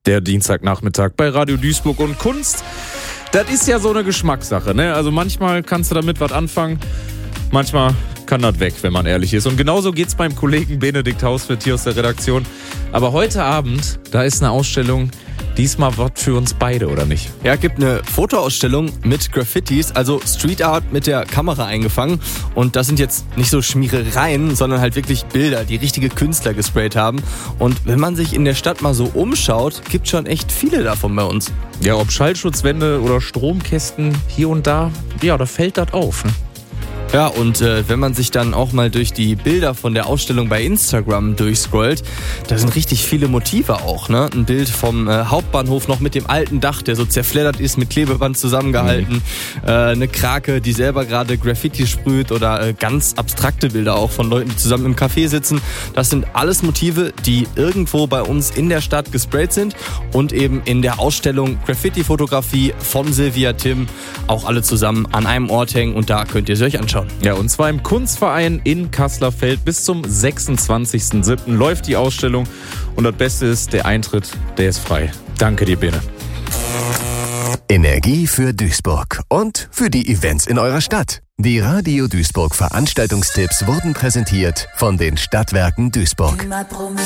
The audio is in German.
Der Dienstagnachmittag bei Radio Duisburg und Kunst. Das ist ja so eine Geschmackssache, ne? Also manchmal kannst du damit was anfangen, manchmal kann das weg, wenn man ehrlich ist. Und genauso geht's beim Kollegen Benedikt Hauswirt hier aus der Redaktion. Aber heute Abend, da ist eine Ausstellung, diesmal was für uns beide, oder nicht? Ja, gibt eine Fotoausstellung mit Graffitis, also Street Art mit der Kamera eingefangen. Und das sind jetzt nicht so Schmierereien, sondern halt wirklich Bilder, die richtige Künstler gesprayt haben. Und wenn man sich in der Stadt mal so umschaut, gibt schon echt viele davon bei uns. Ja, ob Schallschutzwände oder Stromkästen hier und da, ja, da fällt das auf, ne? Ja, und wenn man sich dann auch mal durch die Bilder von der Ausstellung bei Instagram durchscrollt, da sind richtig viele Motive auch, ne? Ein Bild vom Hauptbahnhof noch mit dem alten Dach, der so zerfleddert ist, mit Klebeband zusammengehalten. Eine Krake, die selber gerade Graffiti sprüht oder ganz abstrakte Bilder auch von Leuten, die zusammen im Café sitzen. Das sind alles Motive, die irgendwo bei uns in der Stadt gesprayt sind und eben in der Ausstellung Graffiti-Fotografie von Sylvia Timm auch alle zusammen an einem Ort hängen und da könnt ihr sie euch anschauen. Ja, und zwar im Kunstverein in Kasslerfeld. Bis zum 26.07. läuft die Ausstellung. Und das Beste ist, der Eintritt, der ist frei. Danke dir, Bene. Energie für Duisburg und für die Events in eurer Stadt. Die Radio Duisburg Veranstaltungstipps wurden präsentiert von den Stadtwerken Duisburg.